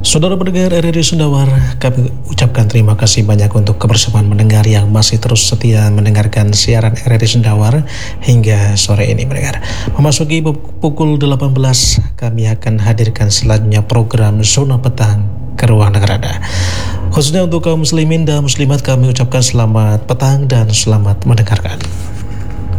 Saudara pendengar RRI Sundawar, kami ucapkan terima kasih banyak untuk kebersamaan mendengar yang masih terus setia mendengarkan siaran RRI Sundawar hingga sore ini mendengar. Memasuki pukul 18, kami akan hadirkan selanjutnya program Zona Petang ke ruang Nagara. Khususnya untuk kaum muslimin dan muslimat, kami ucapkan selamat petang dan selamat mendengarkan.